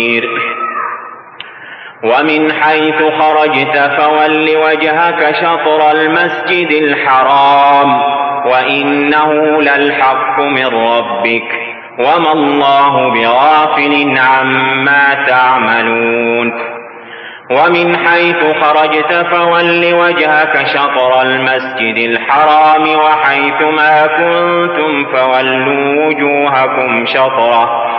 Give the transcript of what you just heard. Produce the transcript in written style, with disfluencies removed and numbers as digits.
ومن حيث خرجت فول وجهك شطر المسجد الحرام وإنه للحق من ربك وما الله بغافل عما تعملون ومن حيث خرجت فول وجهك شطر المسجد الحرام وحيث ما كنتم فولوا وجوهكم شطره